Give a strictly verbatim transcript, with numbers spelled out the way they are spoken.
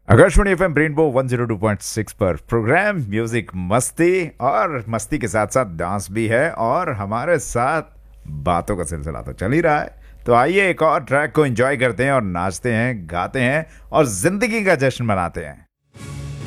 Akashvani FM rainbow one zero two point six पर programme music मस्ती, और मस्ती के साथ साथ डांस भी है, और हमारे साथ बातों का सिलसिला तो चल ही रहा है। तो आइए एक और ट्रैक को एंजॉय करते हैं और नाचते हैं, गाते हैं और जिंदगी का जश्न मनाते हैं।